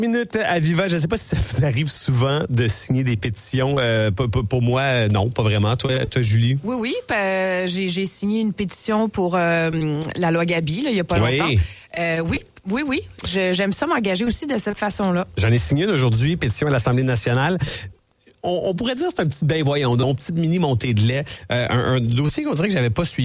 Minute à Viva, je ne sais pas si ça vous arrive souvent de signer des pétitions. Pour moi, non, pas vraiment. Toi, Julie? Oui, j'ai signé une pétition pour la loi Gabi, là, il n'y a pas longtemps. Oui. J'aime ça m'engager aussi de cette façon-là. J'en ai signé une aujourd'hui, pétition à l'Assemblée nationale. On pourrait dire que c'est un petit voyons, une petite mini montée de lait. Un dossier qu'on dirait que j'avais pas suivi.